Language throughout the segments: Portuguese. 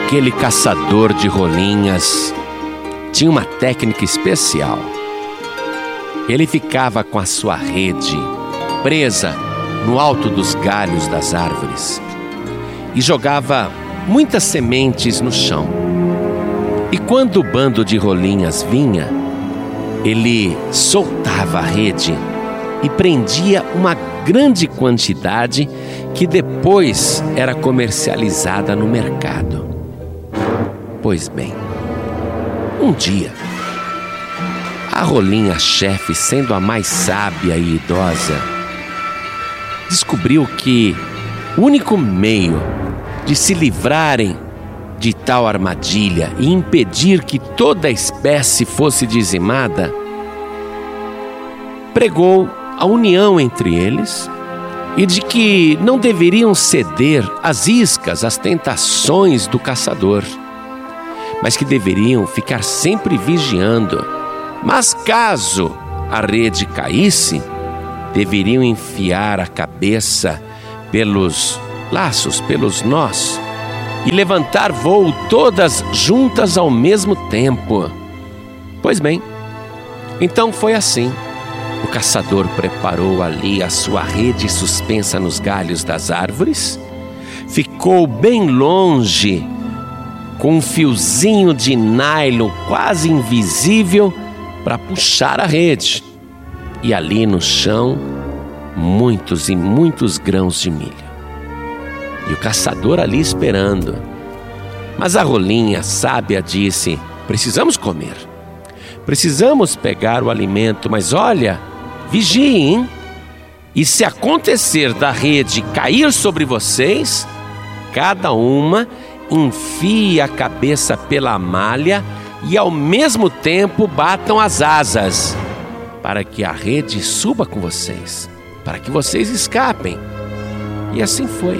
Aquele caçador de rolinhas tinha uma técnica especial. Ele ficava com a sua rede presa no alto dos galhos das árvores e jogava muitas sementes no chão. E quando o bando de rolinhas vinha, ele soltava a rede e prendia uma grande quantidade que depois era comercializada no mercado. Pois bem, um dia, a rolinha-chefe, sendo a mais sábia e idosa, descobriu que o único meio de se livrarem de tal armadilha e impedir que toda a espécie fosse dizimada, pregou a união entre eles e de que não deveriam ceder às iscas, às tentações do caçador, mas que deveriam ficar sempre vigiando. Mas caso a rede caísse, deveriam enfiar a cabeça pelos laços, pelos nós, e levantar voo todas juntas ao mesmo tempo. Pois bem, então foi assim. O caçador preparou ali a sua rede suspensa nos galhos das árvores, ficou bem longe, com um fiozinho de nylon quase invisível para puxar a rede. E ali no chão, muitos e muitos grãos de milho. E o caçador ali esperando. Mas a rolinha sábia disse: precisamos comer. Precisamos pegar o alimento, mas olha, vigiem. E se acontecer da rede cair sobre vocês, cada uma enfie a cabeça pela malha e ao mesmo tempo batam as asas, para que a rede suba com vocês, para que vocês escapem. E assim foi.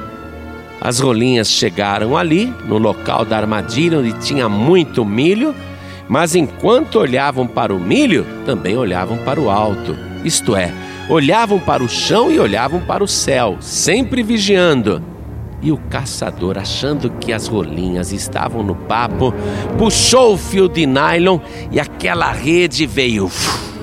As rolinhas chegaram ali, no local da armadilha onde tinha muito milho, mas enquanto olhavam para o milho, também olhavam para o alto. Isto é, olhavam para o chão e olhavam para o céu, sempre vigiando. E o caçador, achando que as rolinhas estavam no papo, puxou o fio de nylon e aquela rede veio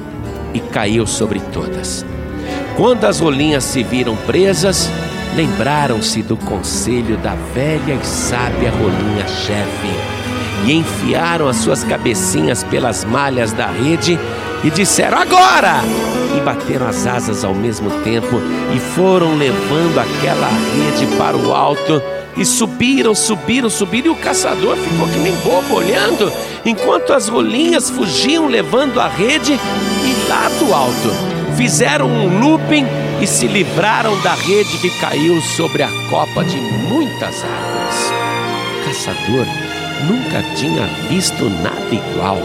e caiu sobre todas. Quando as rolinhas se viram presas, lembraram-se do conselho da velha e sábia rolinha-chefe e enfiaram as suas cabecinhas pelas malhas da rede e disseram: agora! E bateram as asas ao mesmo tempo e foram levando aquela rede para o alto e subiram, e o caçador ficou que nem bobo olhando, enquanto as rolinhas fugiam levando a rede e lá do alto fizeram um looping e se livraram da rede que caiu sobre a copa de muitas árvores. O caçador nunca tinha visto nada igual.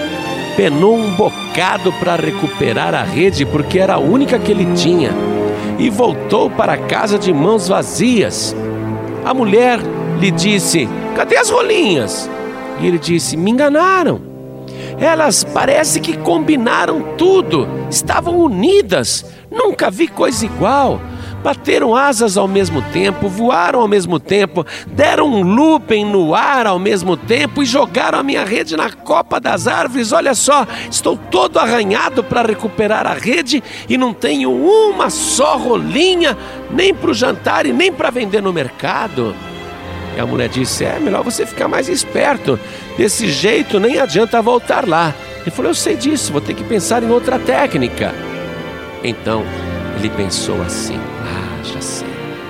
Penou um bocado para recuperar a rede, porque era a única que ele tinha, e voltou para casa de mãos vazias. A mulher lhe disse: cadê as rolinhas? E ele disse: me enganaram. Elas parece que combinaram tudo, estavam unidas, nunca vi coisa igual. Bateram asas ao mesmo tempo, voaram ao mesmo tempo, deram um looping no ar ao mesmo tempo e jogaram a minha rede na copa das árvores. Olha só, estou todo arranhado para recuperar a rede e não tenho uma só rolinha, nem para o jantar e nem para vender no mercado. E a mulher disse: é melhor você ficar mais esperto, desse jeito nem adianta voltar lá. Ele falou: eu sei disso, vou ter que pensar em outra técnica. Então ele pensou assim: já sei.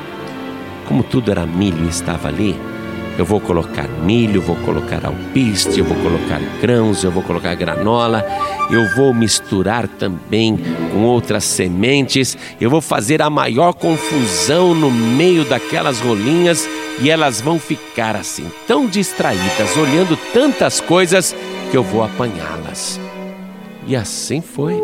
Como tudo era milho e estava ali, eu vou colocar milho, vou colocar alpiste, eu vou colocar grãos, eu vou colocar granola, eu vou misturar também com outras sementes, eu vou fazer a maior confusão no meio daquelas rolinhas e elas vão ficar assim, tão distraídas, olhando tantas coisas, que eu vou apanhá-las. E assim foi.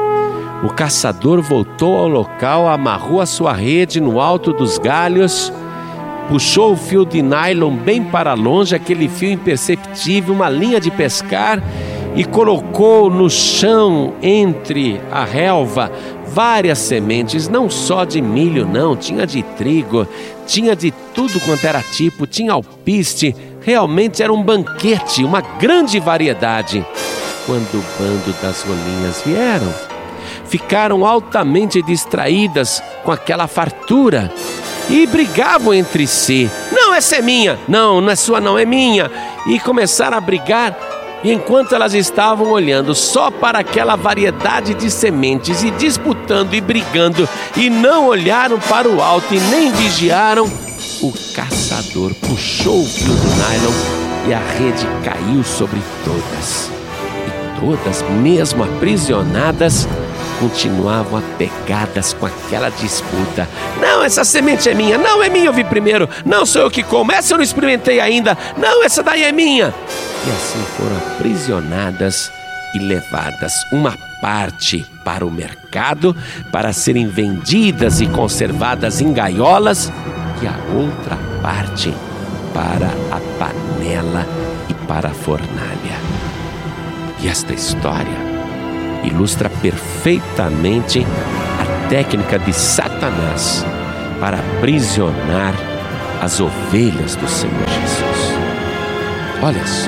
O caçador voltou ao local, amarrou a sua rede no alto dos galhos, puxou o fio de nylon bem para longe, aquele fio imperceptível, uma linha de pescar, e colocou no chão, entre a relva, várias sementes, não só de milho não, tinha de trigo, tinha de tudo quanto era tipo, tinha alpiste, Realmente era um banquete, uma grande variedade. Quando o bando das rolinhas vieram, ficaram altamente distraídas com aquela fartura e brigavam entre si. Não, essa é minha. Não, não é sua não, é minha. E começaram a brigar. E enquanto elas estavam olhando só para aquela variedade de sementes e disputando e brigando e não olharam para o alto e nem vigiaram, o caçador puxou o fio do nylon e a rede caiu sobre todas. E todas, mesmo aprisionadas, continuavam apegadas com aquela disputa. Não, essa semente é minha. Não, é minha, eu vi primeiro. Não, sou eu que como. Essa eu não experimentei ainda. Não, essa daí é minha. E assim foram aprisionadas e levadas uma parte para o mercado para serem vendidas e conservadas em gaiolas e a outra parte para a panela e para a fornalha. E esta história ilustra perfeitamente a técnica de Satanás para aprisionar as ovelhas do Senhor Jesus. Olha só,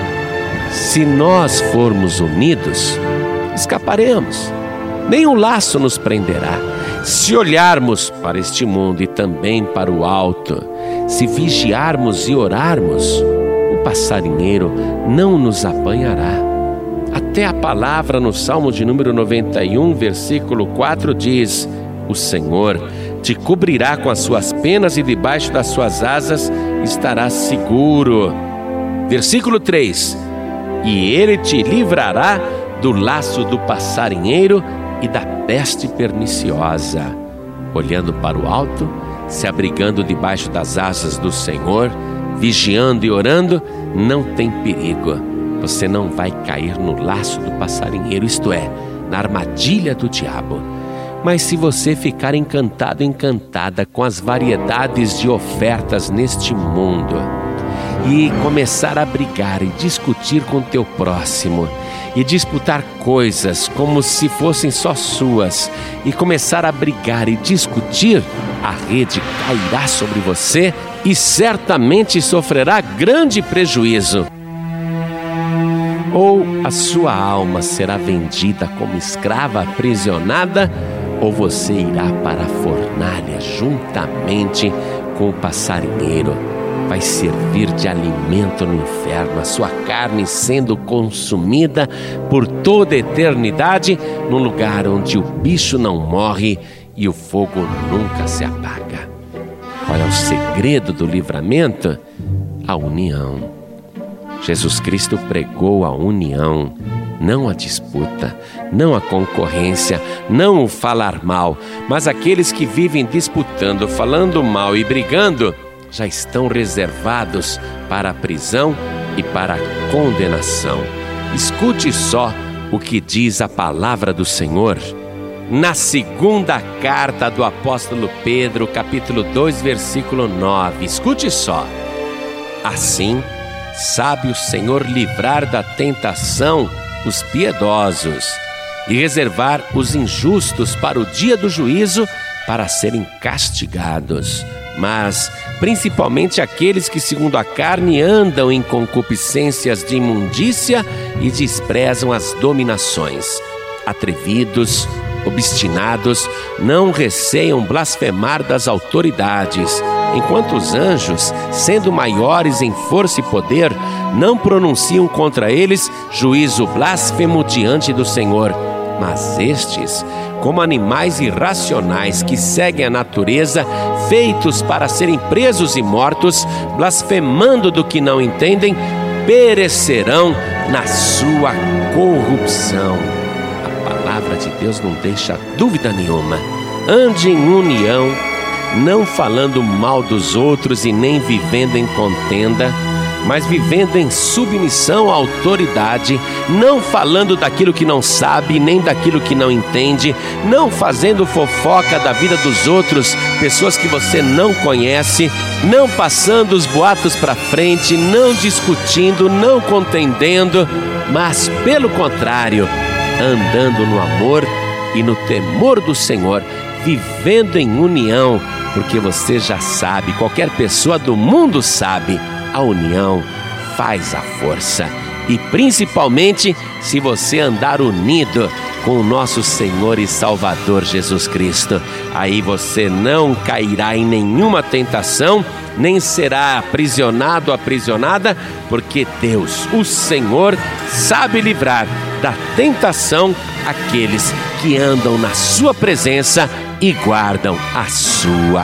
se nós formos unidos, escaparemos, nenhum laço nos prenderá. Se olharmos para este mundo e também para o alto, se vigiarmos e orarmos, o passarinheiro não nos apanhará. Até a palavra no Salmo de número 91, versículo 4 diz: o Senhor te cobrirá com as suas penas e debaixo das suas asas estarás seguro. Versículo 3: e ele te livrará do laço do passarinheiro e da peste perniciosa. Olhando para o alto, se abrigando debaixo das asas do Senhor, vigiando e orando, não tem perigo. Você não vai cair no laço do passarinheiro, isto é, na armadilha do diabo. Mas se você ficar encantado, encantada com as variedades de ofertas neste mundo e começar a brigar e discutir com teu próximo e disputar coisas como se fossem só suas e começar a brigar e discutir, a rede cairá sobre você e certamente sofrerá grande prejuízo. Ou a sua alma será vendida como escrava aprisionada, ou você irá para a fornalha juntamente com o passarinheiro. Vai servir de alimento no inferno, a sua carne sendo consumida por toda a eternidade, num lugar onde o bicho não morre e o fogo nunca se apaga. Qual é o segredo do livramento? A união. Jesus Cristo pregou a união, não a disputa, não a concorrência, não o falar mal, mas aqueles que vivem disputando, falando mal e brigando, já estão reservados para a prisão e para a condenação. Escute só o que diz a palavra do Senhor na segunda carta do apóstolo Pedro, capítulo 2, versículo 9. Escute só. Assim, sabe o Senhor livrar da tentação os piedosos e reservar os injustos para o dia do juízo, para serem castigados. Mas, principalmente aqueles que segundo a carne andam em concupiscências de imundícia e desprezam as dominações. Atrevidos, obstinados, não receiam blasfemar das autoridades, enquanto os anjos, sendo maiores em força e poder, não pronunciam contra eles juízo blasfemo diante do Senhor. Mas estes, como animais irracionais que seguem a natureza, feitos para serem presos e mortos, blasfemando do que não entendem, perecerão na sua corrupção. A palavra de Deus não deixa dúvida nenhuma. Ande em união, não falando mal dos outros e nem vivendo em contenda, mas vivendo em submissão à autoridade, não falando daquilo que não sabe, nem daquilo que não entende, não fazendo fofoca da vida dos outros, pessoas que você não conhece, não passando os boatos para frente, não discutindo, não contendendo, mas pelo contrário, andando no amor e no temor do Senhor, vivendo em união, porque você já sabe, qualquer pessoa do mundo sabe, a união faz a força. E principalmente se você andar unido com o nosso Senhor e Salvador Jesus Cristo. Aí você não cairá em nenhuma tentação, nem será aprisionado ou aprisionada, porque Deus, o Senhor, sabe livrar da tentação aqueles que andam na sua presença e guardam a sua